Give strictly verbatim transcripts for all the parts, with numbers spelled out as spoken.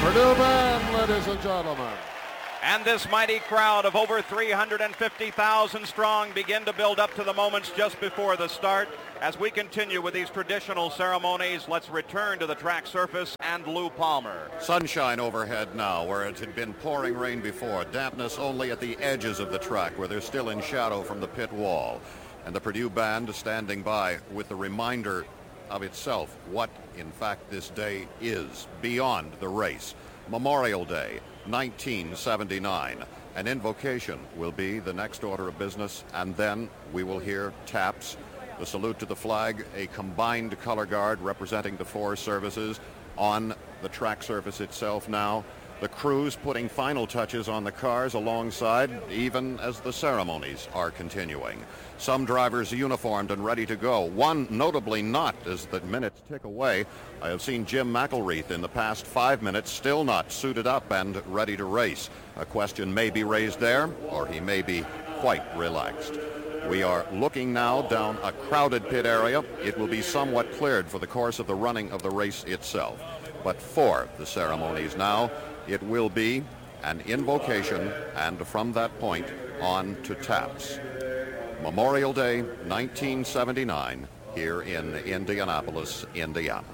Purdue Band, ladies and gentlemen. And this mighty crowd of over three hundred fifty thousand strong begin to build up to the moments just before the start. As we continue with these traditional ceremonies, let's return to the track surface and Lou Palmer. Sunshine overhead now, where it had been pouring rain before. Dampness only at the edges of the track, where they're still in shadow from the pit wall. And the Purdue Band standing by with the reminder of itself what, in fact, this day is beyond the race. Memorial Day, nineteen seventy-nine. An invocation will be the next order of business, and then we will hear taps, the salute to the flag, a combined color guard representing the four services on the track surface itself now. The crews putting final touches on the cars alongside, even as the ceremonies are continuing. Some drivers uniformed and ready to go. One notably not, as the minutes tick away. I have seen Jim McElreath in the past five minutes still not suited up and ready to race. A question may be raised there, or he may be quite relaxed. We are looking now down a crowded pit area. It will be somewhat cleared for the course of the running of the race itself. But for the ceremonies now, it will be an invocation, and from that point on to taps. Memorial Day, nineteen seventy-nine, here in Indianapolis, Indiana.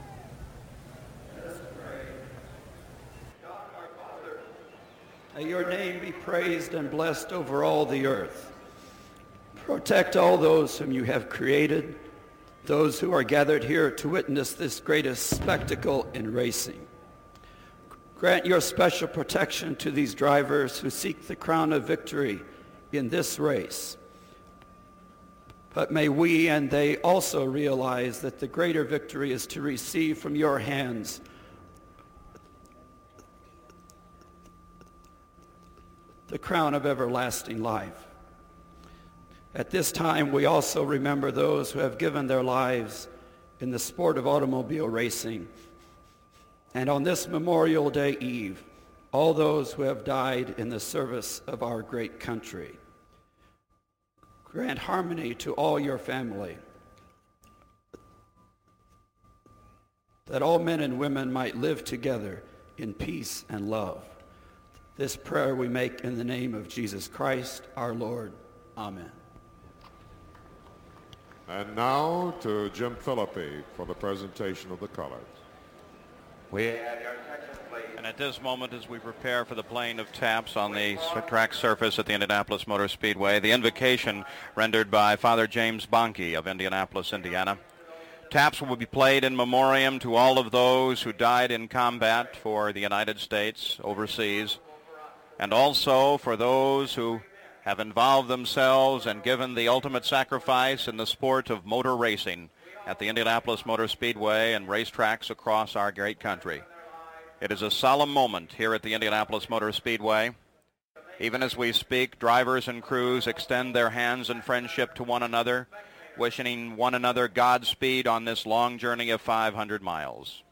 May your name be praised and blessed over all the earth. Protect all those whom you have created, those who are gathered here to witness this greatest spectacle in racing. Grant your special protection to these drivers who seek the crown of victory in this race. But may we and they also realize that the greater victory is to receive from your hands the crown of everlasting life. At this time, we also remember those who have given their lives in the sport of automobile racing. And on this Memorial Day Eve, all those who have died in the service of our great country. Grant harmony to all your family, that all men and women might live together in peace and love. This prayer we make in the name of Jesus Christ, our Lord. Amen. And now to Jim Philippi for the presentation of the colors. We and at this moment, as we prepare for the playing of taps on the track surface at the Indianapolis Motor Speedway, the invocation rendered by Father James Bonke of Indianapolis, Indiana. Taps will be played in memoriam to all of those who died in combat for the United States overseas, and also for those who have involved themselves and given the ultimate sacrifice in the sport of motor racing at the Indianapolis Motor Speedway and racetracks across our great country. It is a solemn moment here at the Indianapolis Motor Speedway. Even as we speak, drivers and crews extend their hands in friendship to one another, wishing one another Godspeed on this long journey of five hundred miles.